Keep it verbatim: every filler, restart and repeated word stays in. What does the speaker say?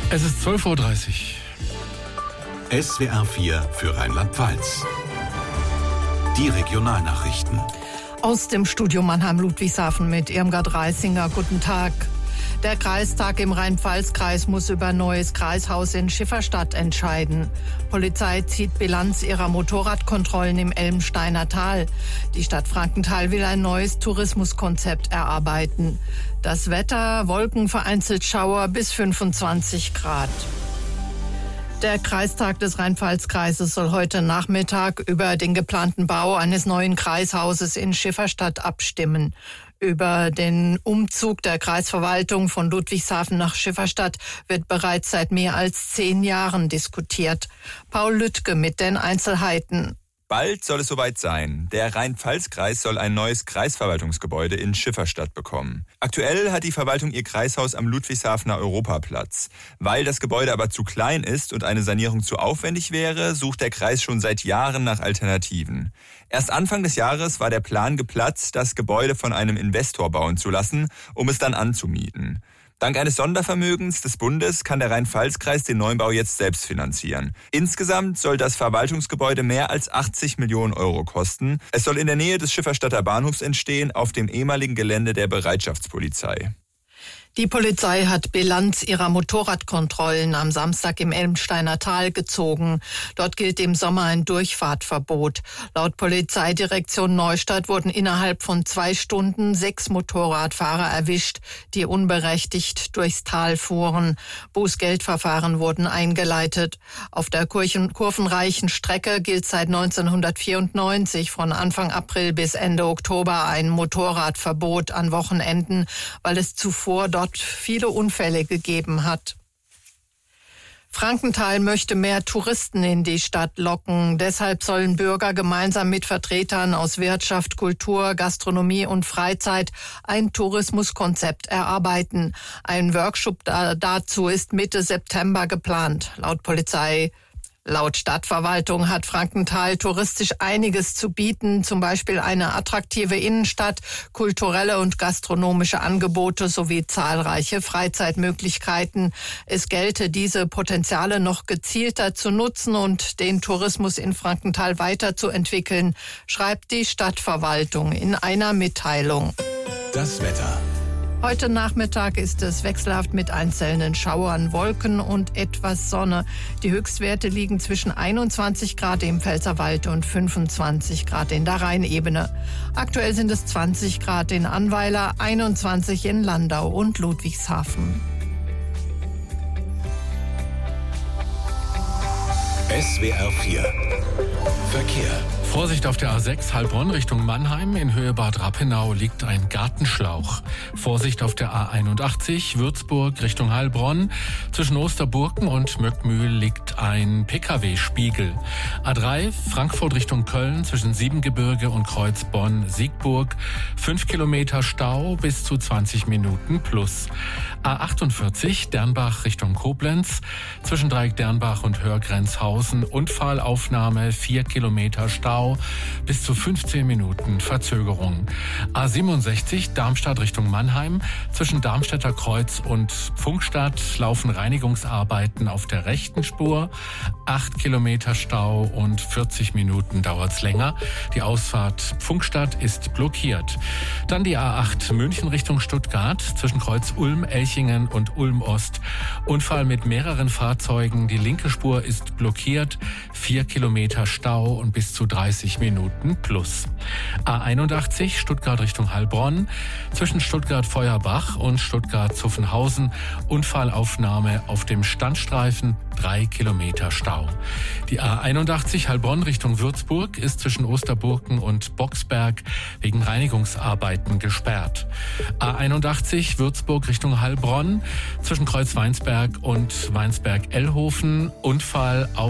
Es ist zwölf Uhr dreißig. S W R vier für Rheinland-Pfalz. Die Regionalnachrichten. Aus dem Studio Mannheim-Ludwigshafen mit Irmgard Reisinger. Guten Tag. Der Kreistag im Rhein-Pfalz-Kreis muss über neues Kreishaus in Schifferstadt entscheiden. Polizei zieht Bilanz ihrer Motorradkontrollen im Elmsteiner Tal. Die Stadt Frankenthal will ein neues Tourismuskonzept erarbeiten. Das Wetter, Wolken, vereinzelt Schauer bis fünfundzwanzig Grad. Der Kreistag des Rhein-Pfalz-Kreises soll heute Nachmittag über den geplanten Bau eines neuen Kreishauses in Schifferstadt abstimmen. Über den Umzug der Kreisverwaltung von Ludwigshafen nach Schifferstadt wird bereits seit mehr als zehn Jahren diskutiert. Paul Lüttke mit den Einzelheiten. Bald soll es soweit sein. Der Rhein-Pfalz-Kreis soll ein neues Kreisverwaltungsgebäude in Schifferstadt bekommen. Aktuell hat die Verwaltung ihr Kreishaus am Ludwigshafener Europaplatz. Weil das Gebäude aber zu klein ist und eine Sanierung zu aufwendig wäre, sucht der Kreis schon seit Jahren nach Alternativen. Erst Anfang des Jahres war der Plan geplatzt, das Gebäude von einem Investor bauen zu lassen, um es dann anzumieten. Dank eines Sondervermögens des Bundes kann der Rhein-Pfalz-Kreis den Neubau jetzt selbst finanzieren. Insgesamt soll das Verwaltungsgebäude mehr als achtzig Millionen Euro kosten. Es soll in der Nähe des Schifferstadter Bahnhofs entstehen, auf dem ehemaligen Gelände der Bereitschaftspolizei. Die Polizei hat Bilanz ihrer Motorradkontrollen am Samstag im Elmsteiner Tal gezogen. Dort gilt im Sommer ein Durchfahrtverbot. Laut Polizeidirektion Neustadt wurden innerhalb von zwei Stunden sechs Motorradfahrer erwischt, die unberechtigt durchs Tal fuhren. Bußgeldverfahren wurden eingeleitet. Auf der kurvenreichen Strecke gilt seit neunzehnhundertvierundneunzig von Anfang April bis Ende Oktober ein Motorradverbot an Wochenenden, weil es zuvor dort viele Unfälle gegeben hat. Frankenthal möchte mehr Touristen in die Stadt locken. Deshalb sollen Bürger gemeinsam mit Vertretern aus Wirtschaft, Kultur, Gastronomie und Freizeit ein Tourismuskonzept erarbeiten. Ein Workshop dazu ist Mitte September geplant. Laut Polizei Laut Stadtverwaltung hat Frankenthal touristisch einiges zu bieten, zum Beispiel eine attraktive Innenstadt, kulturelle und gastronomische Angebote sowie zahlreiche Freizeitmöglichkeiten. Es gelte, diese Potenziale noch gezielter zu nutzen und den Tourismus in Frankenthal weiterzuentwickeln, schreibt die Stadtverwaltung in einer Mitteilung. Das Wetter. Heute Nachmittag ist es wechselhaft mit einzelnen Schauern, Wolken und etwas Sonne. Die Höchstwerte liegen zwischen einundzwanzig Grad im Pfälzerwald und fünfundzwanzig Grad in der Rheinebene. Aktuell sind es zwanzig Grad in Annweiler, einundzwanzig in Landau und Ludwigshafen. S W R vier Verkehr. Vorsicht auf der A sechs Heilbronn Richtung Mannheim. In Höhe Bad Rappenau liegt ein Gartenschlauch. Vorsicht auf der A einundachtzig Würzburg Richtung Heilbronn. Zwischen Osterburken und Möckmühl liegt ein P K W-Spiegel. A drei Frankfurt Richtung Köln zwischen Siebengebirge und Kreuz Bonn-Siegburg. Fünf Kilometer Stau bis zu zwanzig Minuten plus. A achtundvierzig Dernbach Richtung Koblenz. Zwischen Dreieck Dernbach und Hörgrenzhausen. Unfallaufnahme, vier Kilometer Stau bis zu fünfzehn Minuten Verzögerung. A siebenundsechzig Darmstadt Richtung Mannheim. Zwischen Darmstädter Kreuz und Pfungstadt laufen Reinigungsarbeiten auf der rechten Spur. acht Kilometer Stau und vierzig Minuten dauert's länger. Die Ausfahrt Pfungstadt ist blockiert. Dann die A acht München Richtung Stuttgart. Zwischen Kreuz Ulm, Elchingen und Ulm Ost. Unfall mit mehreren Fahrzeugen. Die linke Spur ist blockiert. vier Kilometer Stau und bis zu dreißig Minuten plus. A einundachtzig Stuttgart Richtung Heilbronn. Zwischen Stuttgart-Feuerbach und Stuttgart-Zuffenhausen. Unfallaufnahme auf dem Standstreifen. drei Kilometer Stau. Die A einundachtzig Heilbronn Richtung Würzburg ist zwischen Osterburken und Boxberg wegen Reinigungsarbeiten gesperrt. A einundachtzig Würzburg Richtung Heilbronn. Zwischen Kreuz Weinsberg und Weinsberg-Ellhofen. Unfall auf